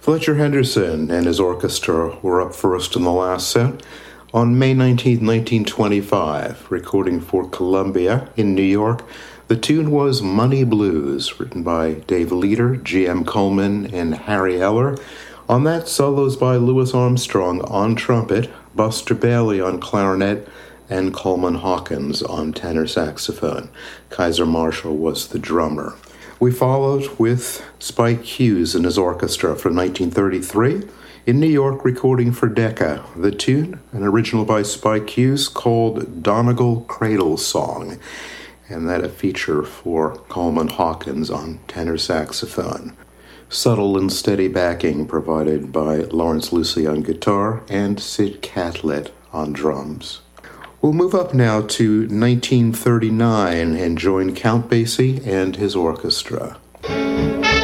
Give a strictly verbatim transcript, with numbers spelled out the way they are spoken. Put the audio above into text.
Fletcher Henderson and his orchestra were up first in the last set on May nineteenth, nineteen twenty-five, recording for Columbia in New York. The tune was Money Blues, written by Dave Leader, G M Coleman, and Harry Eller. On that, solos by Louis Armstrong on trumpet, Buster Bailey on clarinet, and Coleman Hawkins on tenor saxophone. Kaiser Marshall was the drummer. We followed with Spike Hughes and his orchestra from nineteen thirty-three in New York, recording for Decca. The tune, an original by Spike Hughes called Donegal Cradle Song, and that a feature for Coleman Hawkins on tenor saxophone. Subtle and steady backing provided by Lawrence Lucy on guitar and Sid Catlett on drums. We'll move up now to nineteen thirty-nine and join Count Basie and his orchestra.